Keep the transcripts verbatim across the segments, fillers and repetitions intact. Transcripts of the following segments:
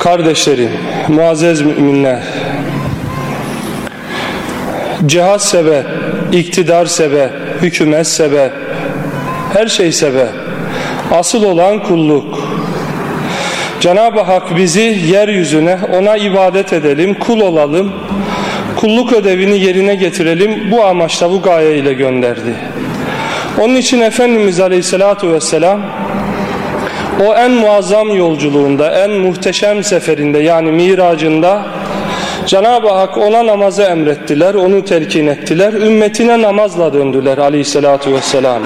Kardeşlerim, muazzez müminler, cihat sebep, iktidar sebep, hükümet sebep, her şey sebep. Asıl olan kulluk. Cenab-ı Hak bizi yeryüzüne, ona ibadet edelim, kul olalım, kulluk ödevini yerine getirelim, bu amaçla, bu gaye ile gönderdi. Onun için Efendimiz Aleyhisselatü Vesselam o en muazzam yolculuğunda, en muhteşem seferinde, yani miracında Cenab-ı Hak ona namazı emrettiler, onu telkin ettiler, ümmetine namazla döndüler Aleyhisselatü Vesselam.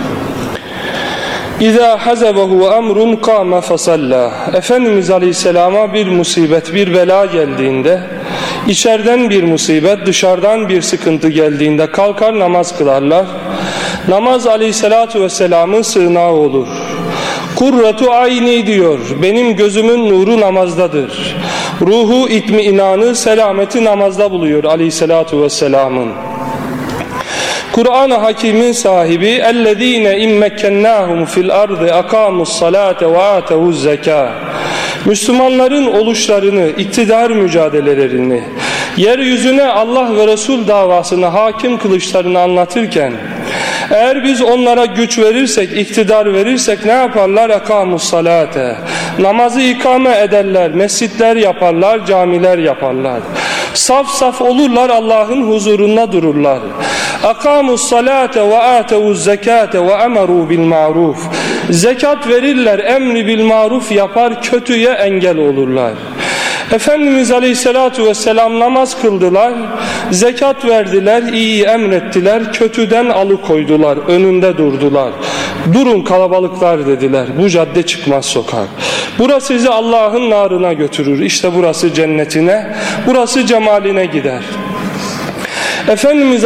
İzâ hazebehu emrun kâme fesallâ. Efendimiz Aleyhisselam'a bir musibet, bir bela geldiğinde, içeriden bir musibet, dışarıdan bir sıkıntı geldiğinde kalkar namaz kılarlar. Namaz Aleyhisselatü Vesselam'ın sığınağı olur. Kurratu ayni diyor, benim gözümün nuru namazdadır. Ruhu itminanı, selameti namazda buluyor Aleyhisselatü Vesselam'ın. Kur'an-ı Hakîm'in sahibi اَلَّذ۪ينَ اِمْ مَكَّنَّاهُمْ فِي الْأَرْضِ اَقَامُوا الصَّلَاةَ وَآتَوُوا الزَّكَاةَ. Müslümanların oluşlarını, iktidar mücadelelerini, yeryüzüne Allah ve Resul davasını, hakim kılıçlarını anlatırken, eğer biz onlara güç verirsek, iktidar verirsek ne yaparlar? اَقَامُوا الصَّلَاةَ. Namazı ikame ederler, mescitler yaparlar, camiler yaparlar. Saf saf olurlar, Allah'ın huzurunda dururlar. اَقَامُوا الصَّلَاةَ وَآتَوُوا الزَّكَاةَ وَاَمَرُوا بِالْمَعْرُوفِ. Zekat verirler, emri bil maruf yapar, kötüye engel olurlar. Efendimiz Aleyhisselatü Vesselam namaz kıldılar, zekat verdiler, iyi emrettiler, kötüden alıkoydular, önünde durdular. Durun kalabalıklar dediler, bu cadde çıkmaz sokak. Burası sizi Allah'ın narına götürür, işte burası cennetine, burası cemaline gider. Efendimiz